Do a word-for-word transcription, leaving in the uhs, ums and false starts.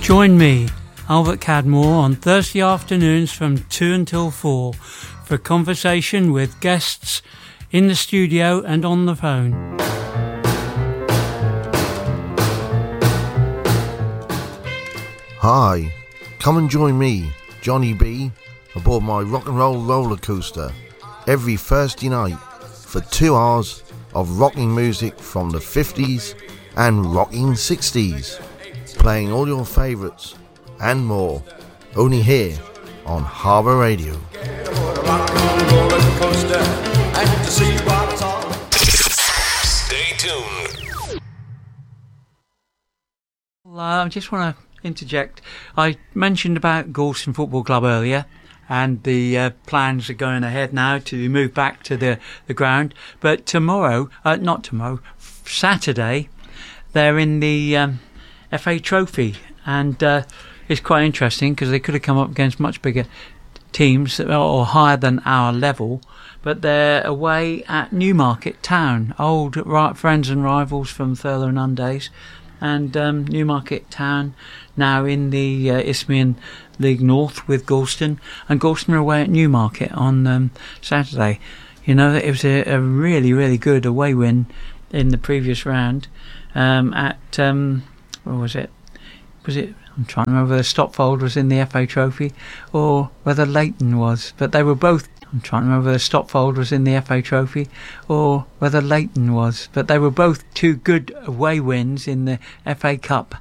Join me, Albert Cadmore, on Thursday afternoons from two until four for a conversation with guests in the studio and on the phone. Hi, come and join me, Johnny B, aboard my rock and roll roller coaster every Thursday night for two hours of rocking music from the fifties and rocking sixties, playing all your favourites and more, only here on Harbour Radio. Stay tuned. Well, uh, I just want to interject. I mentioned about Gorleston Football Club earlier, and the uh, plans are going ahead now to move back to the, the ground. But tomorrow, uh, not tomorrow, Saturday, they're in the um, F A Trophy, and uh, it's quite interesting because they could have come up against much bigger teams or higher than our level, but they're away at Newmarket Town, old right, friends and rivals from Thurlow Nunn days. And um, Newmarket Town now in the uh, Isthmian League North with Gorleston, and Gorleston are away at Newmarket on um, Saturday. You know, it was a, a really, really good away win in the previous round um, at, um, what was it? Was it? I'm trying to remember whether Stopfold was in the F A Trophy or whether Leighton was, but they were both. I'm trying to remember whether Stopfold was in the F A Trophy or whether Leighton was, but they were both two good away wins in the F A Cup.